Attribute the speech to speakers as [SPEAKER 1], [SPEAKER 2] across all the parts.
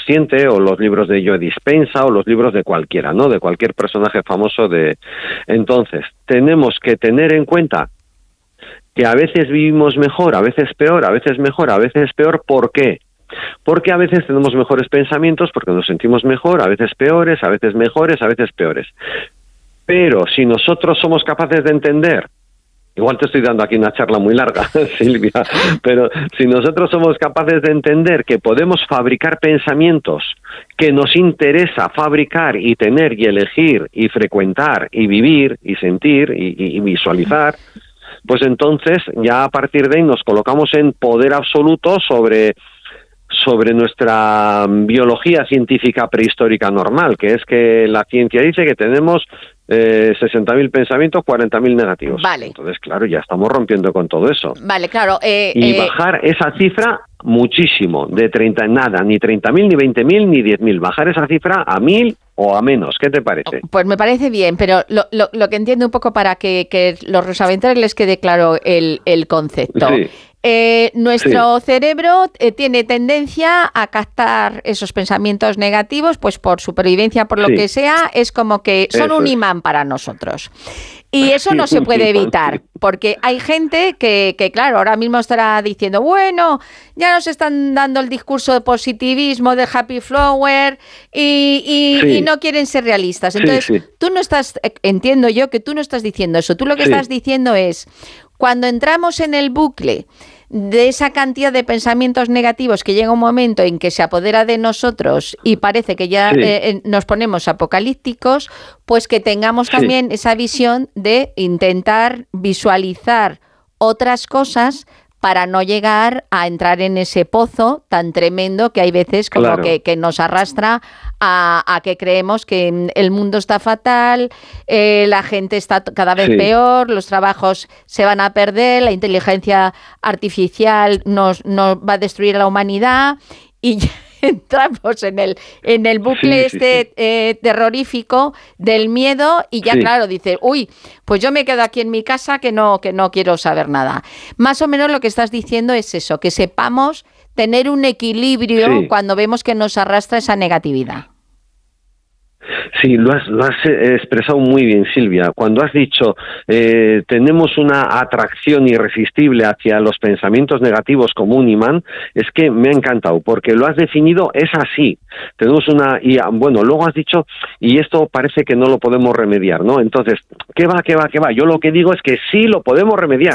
[SPEAKER 1] Subconsciente, o los libros de Joe Dispenza, o los libros de cualquiera, ¿no? De cualquier personaje famoso de... Entonces, tenemos que tener en cuenta que a veces vivimos mejor, a veces peor, a veces mejor, a veces peor. ¿Por qué? Porque a veces tenemos mejores pensamientos, porque nos sentimos mejor, a veces peores, a veces mejores, a veces peores. Pero si nosotros somos capaces de entender, igual te estoy dando aquí una charla muy larga, Silvia, pero si nosotros somos capaces de entender que podemos fabricar pensamientos que nos interesa fabricar y tener y elegir y frecuentar y vivir y sentir y visualizar, pues entonces ya a partir de ahí nos colocamos en poder absoluto sobre nuestra biología científica prehistórica normal, que es que la ciencia dice que tenemos 60.000 pensamientos, 40.000 negativos.
[SPEAKER 2] Vale.
[SPEAKER 1] Entonces, claro, ya estamos rompiendo con todo eso.
[SPEAKER 2] Vale, claro.
[SPEAKER 1] Y bajar esa cifra muchísimo, de 30, nada, ni 30.000, ni 20.000, ni 10.000. Bajar esa cifra a 1.000 o a menos. ¿Qué te parece?
[SPEAKER 2] Pues me parece bien, pero lo que entiendo un poco para que los rosaventeros les quede claro el concepto.
[SPEAKER 1] Sí.
[SPEAKER 2] Nuestro cerebro tiene tendencia a captar esos pensamientos negativos, pues por supervivencia, por lo que sea, es como que son un imán para nosotros. Y eso no se puede evitar, porque hay gente que claro, ahora mismo estará diciendo, bueno, ya nos están dando el discurso de positivismo, de happy flower, y no quieren ser realistas. Entonces, tú no estás, entiendo yo que tú no estás diciendo eso, tú lo que estás diciendo es, cuando entramos en el bucle de esa cantidad de pensamientos negativos que llega un momento en que se apodera de nosotros y parece que ya nos ponemos apocalípticos, pues que tengamos también esa visión de intentar visualizar otras cosas para no llegar a entrar en ese pozo tan tremendo que hay veces como que nos arrastra a que creemos que el mundo está fatal, la gente está cada vez peor, los trabajos se van a perder, la inteligencia artificial nos va a destruir a la humanidad y entramos en el bucle terrorífico del miedo y ya claro, dices, uy, pues yo me quedo aquí en mi casa que no quiero saber nada. Más o menos lo que estás diciendo es eso, que sepamos tener un equilibrio cuando vemos que nos arrastra esa negatividad.
[SPEAKER 1] Sí, lo has expresado muy bien, Silvia. Cuando has dicho tenemos una atracción irresistible hacia los pensamientos negativos como un imán, es que me ha encantado, porque lo has definido, es así. Tenemos luego has dicho, y esto parece que no lo podemos remediar, ¿no? Entonces, ¿qué va? Yo lo que digo es que sí lo podemos remediar.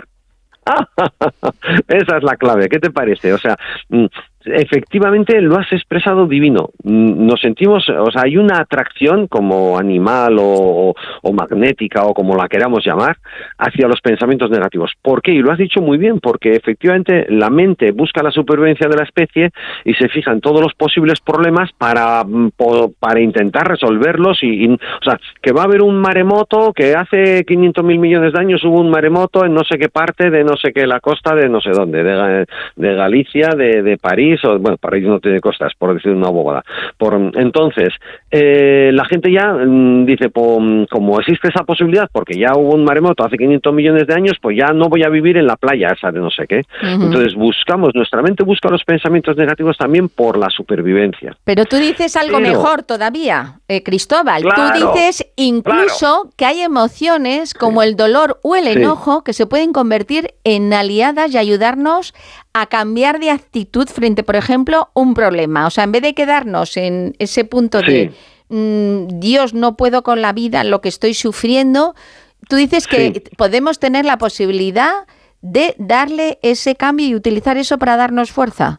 [SPEAKER 1] Esa es la clave, ¿qué te parece? O sea, efectivamente lo has expresado divino. Nos sentimos, hay una atracción como animal o magnética o como la queramos llamar hacia los pensamientos negativos. ¿Por qué? Y lo has dicho muy bien, porque efectivamente la mente busca la supervivencia de la especie y se fija en todos los posibles problemas para intentar resolverlos que va a haber un maremoto, que hace 500.000 millones de años hubo un maremoto en no sé qué parte de no sé qué, la costa de no sé dónde, de Galicia, de París, París no tiene costas, por decir una bobada. Entonces, la gente ya dice, como existe esa posibilidad, porque ya hubo un maremoto hace 500 millones de años, pues ya no voy a vivir en la playa esa de no sé qué. Entonces nuestra mente busca los pensamientos negativos también por la supervivencia.
[SPEAKER 2] Pero tú dices algo mejor todavía, Cristóbal. Tú dices incluso que hay emociones como el dolor o el enojo que se pueden convertir en aliadas y ayudarnos a cambiar de actitud frente, por ejemplo, un problema. O sea, en vez de quedarnos en ese punto de Dios, no puedo con la vida, lo que estoy sufriendo, tú dices que podemos tener la posibilidad de darle ese cambio y utilizar eso para darnos fuerza.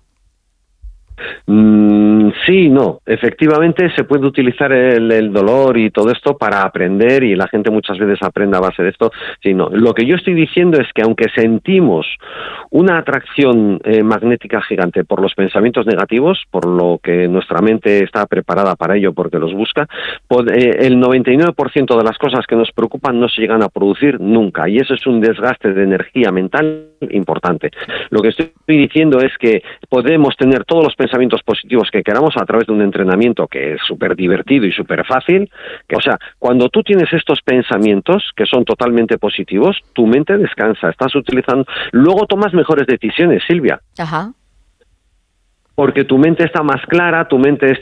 [SPEAKER 1] Sí, no, efectivamente se puede utilizar el dolor y todo esto para aprender, y la gente muchas veces aprende a base de esto. Sí, no. Lo que yo estoy diciendo es que aunque sentimos una atracción magnética gigante por los pensamientos negativos, por lo que nuestra mente está preparada para ello porque los busca, el 99% de las cosas que nos preocupan no se llegan a producir nunca, y eso es un desgaste de energía mental importante. Lo que estoy diciendo es que podemos tener todos los pensamientos positivos que queramos a través de un entrenamiento que es súper divertido y súper fácil. Cuando tú tienes estos pensamientos que son totalmente positivos, tu mente descansa, estás utilizando, luego tomas mejores decisiones, Silvia.
[SPEAKER 2] Ajá.
[SPEAKER 1] Porque tu mente está más clara, tu mente